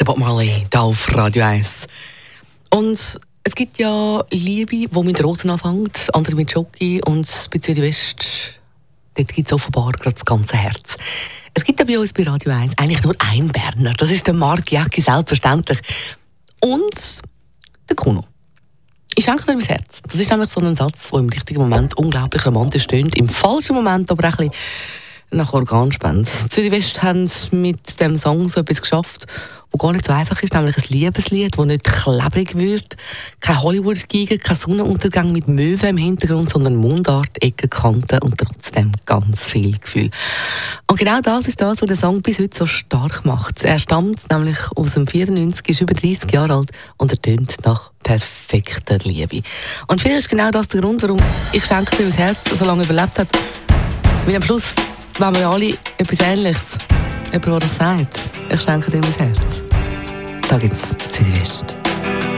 Bob Marley, hier auf Radio 1. Und es gibt ja Liebe, die mit Rosen anfängt, andere mit Schoki und bei Zürich West, dort gibt es offenbar gerade das ganze Herz. Es gibt ja bei uns bei Radio 1 eigentlich nur einen Berner, das ist der Marc Jäcki, selbstverständlich. Und der Kuno. Ich schenke dir mein Herz. Das ist nämlich so ein Satz, der im richtigen Moment unglaublich romantisch tönt, im falschen Moment aber auch ein bisschen nach Organspende. Zürich West haben mit dem Song so etwas geschafft, was gar nicht so einfach ist, nämlich ein Liebeslied, das nicht klebrig wird, kein Hollywood-Giga, kein Sonnenuntergang mit Möwen im Hintergrund, sondern Mundart, Ecken, Kanten und trotzdem ganz viel Gefühl. Und genau das ist das, was den Song bis heute so stark macht. Er stammt nämlich aus dem 94, ist über 30 Jahre alt und er tönt nach perfekter Liebe. Und vielleicht ist genau das der Grund, warum ich schenke dir mein Herz so lange überlebt hat. Weil am Schluss wollen wir alle etwas Ähnliches. Jemand, der das sagt, ich schenke dir mein Herz. Da gibt es Zürich West.